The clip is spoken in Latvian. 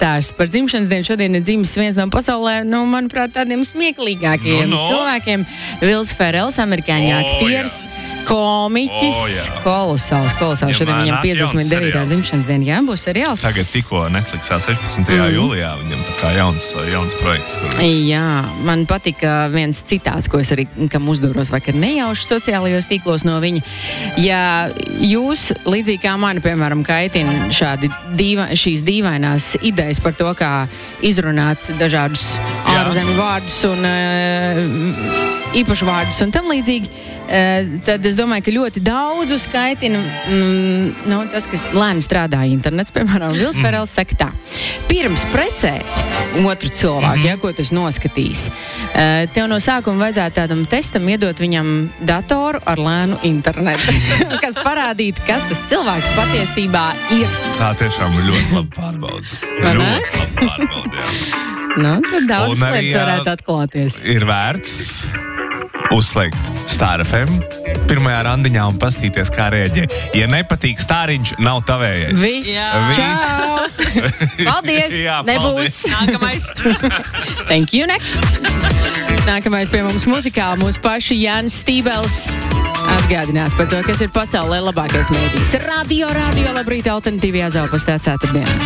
stāstu par dzimšanas dienu. Šodien ir dzimis viens no pasaulē, manuprāt, tādiem smieklīgākiem cilvēkiem. Vils Ferels, amerikāņu aktieris. Komiķis, kolosāls. Šodien viņam 59. dzimšanas diena. Jā, būs seriāls. Tagad tikko Netflixā 16. jūlijā viņam tā kā jauns projekts. Jā, man patika viens citāts, ko es arī kam uzdūros vakar nejauši sociālajos tīklos no viņa. Ja jūs, līdzīgi kā mani, piemēram, kaitina šīs dīvainās idejas par to, kā izrunāt dažādus ārzemju vārdus un īpašu vārdus un tam līdzīgi, tad es domāju, ka ļoti daudzu skaitina tas, kas lēni strādā internets. Piemēram, Vils Ferels saka tā. Pirms precēt otru cilvēku, ko tas noskatīs, tev no sākuma vajadzētu tādam testam iedot viņam datoru ar lēnu internetu, kas parādītu, kas tas cilvēks patiesībā ir. Tā tiešām ir ļoti labi pārbauda. Tad daudz lietas varētu atklāties. Ir vērts uzslēgt Star FM pirmajā randiņā un pastīties, kā rēģē. Ja nepatīk stāriņš, nav tavējais. Viss. Paldies. Nebūs. Nākamais. Thank you, next. Nākamais pie mums muzikāli mūsu paši Jānis Stībels atgādinās par to, kas ir pasaulē labākais mēdījis. Radio, labrīt, alternatīvajā Zelpastā ceturtdienā.